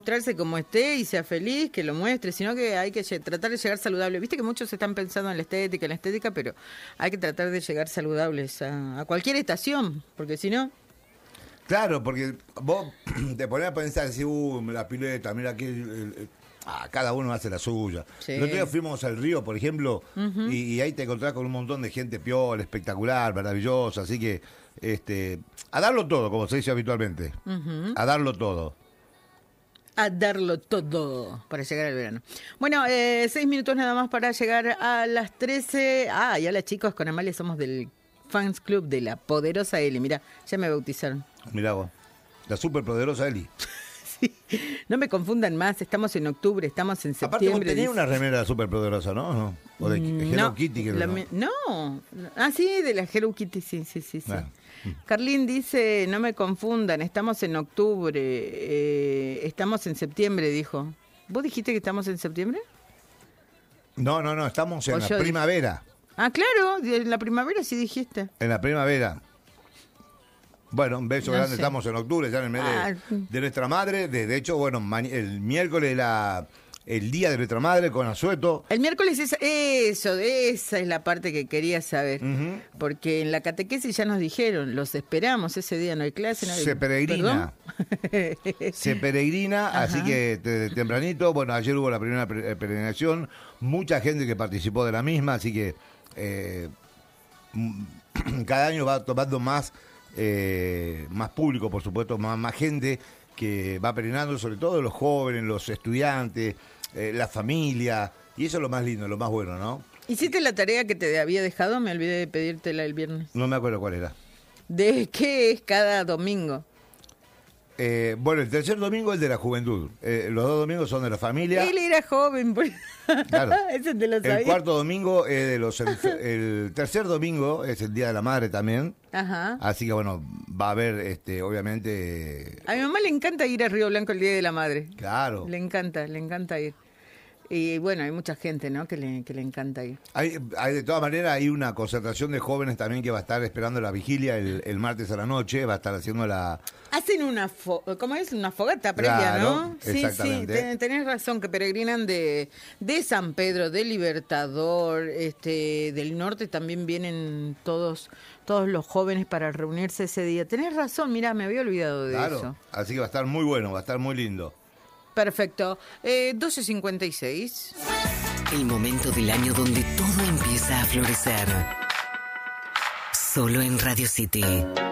Mostrarse como esté y sea feliz, que lo muestre, sino que hay que tratar de llegar saludable. Viste que muchos están pensando en la estética, pero hay que tratar de llegar saludables a cualquier estación, porque si no... Claro, porque vos te ponés a pensar, decís, la pileta, mira aquí, cada uno hace la suya. Sí. El otro día fuimos al río, por ejemplo, y ahí te encontrás con un montón de gente piola, espectacular, maravillosa, así que a darlo todo, como se dice habitualmente, a darlo todo. A darlo todo para llegar al verano. Bueno, 6 minutos nada más para llegar a las 13. Y hola chicos, con Amalia somos del Fans Club de la Poderosa Eli. Mirá, ya me bautizaron. Mirá vos, la superpoderosa Eli. Sí. No me confundan más, estamos en octubre, estamos en septiembre. Aparte vos tenías una remera superpoderosa, ¿no? O de Hello Kitty. Que no. Sí, de la Hello Kitty, sí. Bueno. Carlín dice, no me confundan, estamos en octubre, estamos en septiembre, dijo. ¿Vos dijiste que estamos en septiembre? No, estamos en la primavera. Claro, en la primavera sí dijiste. En la primavera. Bueno, un beso grande, estamos en octubre, ya en el mes de nuestra madre. De hecho, bueno, el miércoles el día de nuestra madre con asueto. El miércoles esa es la parte que quería saber. Porque en la catequesis ya nos dijeron, los esperamos, ese día no hay clase. No hay... Se peregrina. Se peregrina, así que tempranito. Bueno, ayer hubo la primera peregrinación, mucha gente que participó de la misma, así que cada año va tomando más público, por supuesto, más gente que va peregrinando, sobre todo los jóvenes, los estudiantes, la familia, y eso es lo más lindo, lo más bueno, ¿no? ¿Hiciste la tarea que te había dejado? Me olvidé de pedírtela el viernes. No me acuerdo cuál era. ¿De qué es cada domingo? Bueno, el tercer domingo es el de la juventud. Los dos domingos son de la familia. Él era joven, pues. Claro. Ese te lo sabía. El cuarto domingo es de los... el tercer domingo es el Día de la Madre también. Ajá. Así que, bueno, va a haber, obviamente... A mi mamá le encanta ir a Río Blanco el Día de la Madre. Claro. Le encanta ir. Y bueno, hay mucha gente, ¿no?, que le encanta ir. Hay de todas maneras, hay una concentración de jóvenes también que va a estar esperando la vigilia el martes a la noche, va a estar haciendo la... Hacen una fogata previa, claro, ¿no? exactamente. Sí, tenés razón, que peregrinan de San Pedro, de Libertador, del norte también vienen todos los jóvenes para reunirse ese día. Tenés razón, mirá, me había olvidado de eso. Claro, así que va a estar muy bueno, va a estar muy lindo. Perfecto. 12:56. El momento del año donde todo empieza a florecer. Solo en Radio City.